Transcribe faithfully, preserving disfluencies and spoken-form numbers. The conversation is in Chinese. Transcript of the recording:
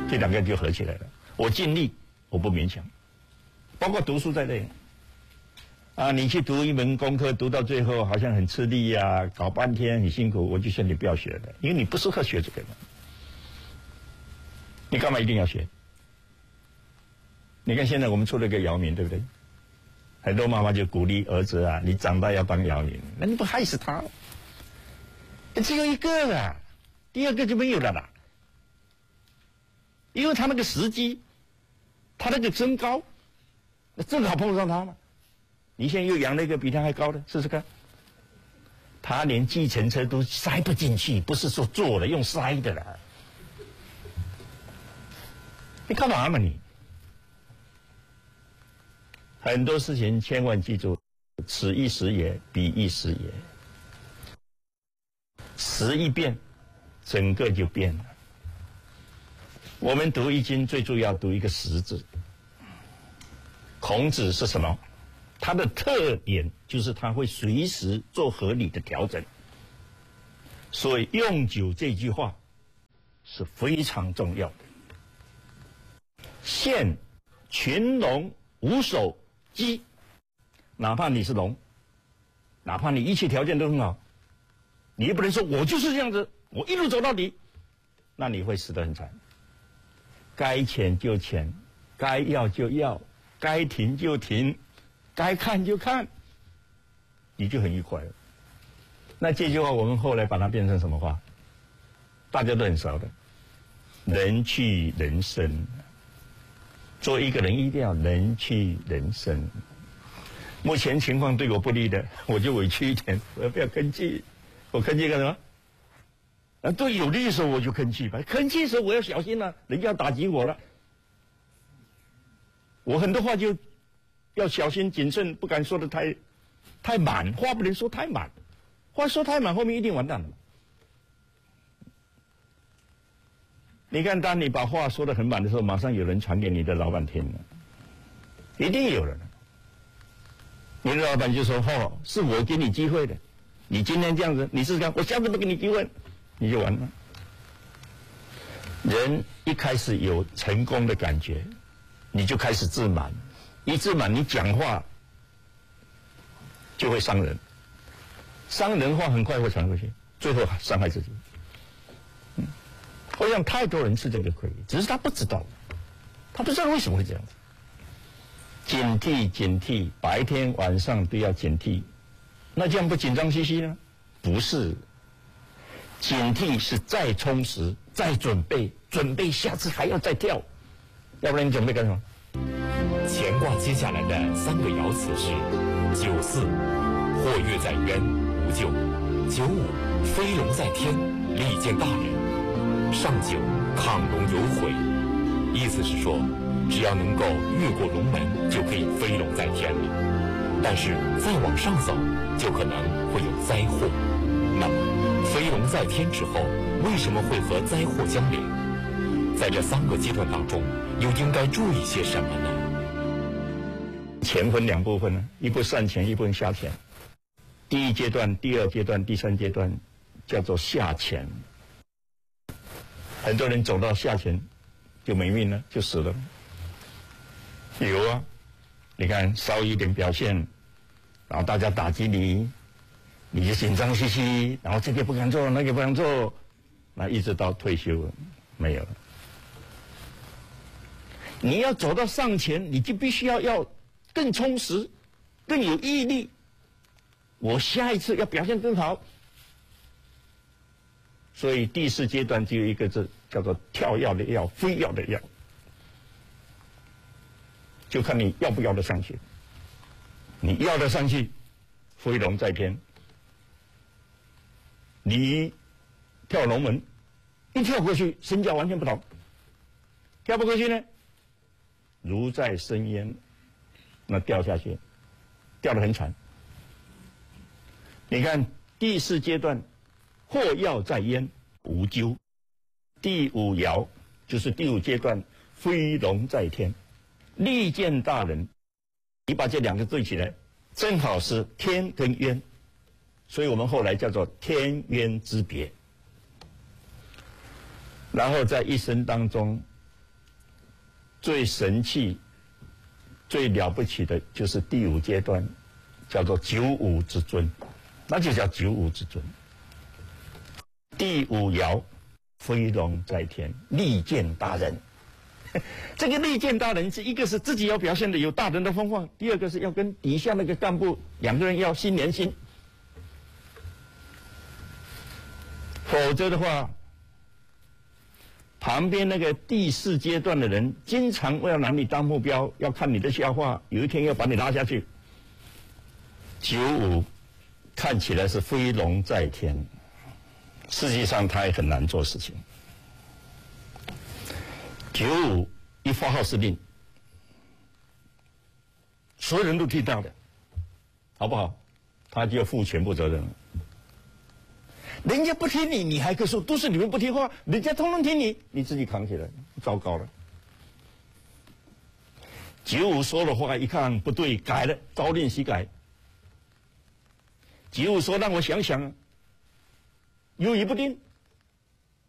这两个就合起来了。我尽力，我不勉强，包括读书在内。啊，你去读一门功课，读到最后好像很吃力呀、啊，搞半天很辛苦，我就劝你不要学了，因为你不适合学这个的。你干嘛一定要学？你看现在我们出了个姚明，对不对？很多妈妈就鼓励儿子啊，你长大要当姚明，那你不害死他？只有一个了，第二个就没有了啦。因为他那个时机，他那个身高，那正好碰上他嘛。你现在又养了一个比他还高的，试试看。他连计程车都塞不进去，不是说坐了，用塞的啦。你干嘛嘛你？很多事情千万记住，此一时也，彼一时也。时一变，整个就变了。我们读易经最主要读一个时字。孔子是什么？他的特点就是他会随时做合理的调整。所以用九这句话是非常重要的。现群龙无首鸡，哪怕你是龙，哪怕你一切条件都很好，你也不能说我就是这样子，我一路走到底，那你会死得很惨。该潜就潜，该要就要，该停就停，该看就看，你就很愉快了。那这句话我们后来把它变成什么话？大家都很熟的，人去人生。做一个人一定要人去人生。目前情况对我不利的，我就委屈一点，我不要吭气。我吭气干什么？啊，对有利的时候我就吭气吧，吭气的时候我要小心了、啊，人家打击我了。我很多话就要小心谨慎，不敢说的太太满，话不能说太满，话说太满后面一定完蛋了。你看，当你把话说得很满的时候，马上有人传给你的老板听了，一定有人。你的老板就说：“哦，是我给你机会的，你今天这样子，你试试看，我下次不给你机会，你就完了。”人一开始有成功的感觉，你就开始自满，一自满，你讲话就会伤人，伤人话很快会传回去，最后伤害自己。我想太多人吃这个亏，只是他不知道，他不知道为什么会这样子。警惕，警惕，白天晚上都要警惕。那这样不紧张兮兮呢？不是，警惕是再充实、再准备，准备下次还要再跳。要不然你准备干什么？ 乾卦接下来的三个爻辞是：九四，或跃在渊，无咎；九五，飞龙在天，利见大人。上九，亢龙有悔，意思是说，只要能够越过龙门，就可以飞龙在天了。但是再往上走，就可能会有灾祸。那么，飞龙在天之后，为什么会和灾祸相连？在这三个阶段当中，又应该注意些什么呢？ 钱分两部分呢，一部分善钱，一部分下钱。第一阶段、第二阶段、第三阶段叫做下钱。很多人走到下钱就没命了，就死了。有啊，你看稍微一点表现，然后大家打击你，你就紧张兮兮，然后这个不敢做，那个不敢做，那一直到退休了，没有了。你要走到上前，你就必须要要更充实，更有毅力。我下一次要表现更好。所以第四阶段只有一个字，叫做跳跃的跃，飞跃的跃，就看你要不要得上去。你要得上去，飞龙在天。你跳龙门，一跳过去，身价完全不同。跳不过去呢，如在深渊，那掉下去，掉得很惨。你看第四阶段。或跃在渊，无咎。第五爻就是第五阶段，飞龙在天，利见大人。你把这两个对起来，正好是天跟渊，所以我们后来叫做天渊之别。然后在一生当中， 最神气、最了不起的就是第五阶段，叫做九五之尊，那就叫九五之尊。第五爻，飞龙在天，利剑大人。这个利剑大人是一个是自己要表现的有大人的风范，第二个是要跟底下那个干部两个人要心连心，否则的话，旁边那个第四阶段的人经常要拿你当目标，要看你的笑话，有一天要把你拉下去。九五看起来是飞龙在天，实际上他也很难做事情。九五一发号施令，所有人都听他的，好不好？他就要负全部责任了。人家不听你，你还可以说都是你们不听话，人家通通听你，你自己扛起来，糟糕了。九五说的话一看不对，改了，朝令夕改。九五说让我想想，犹豫不定。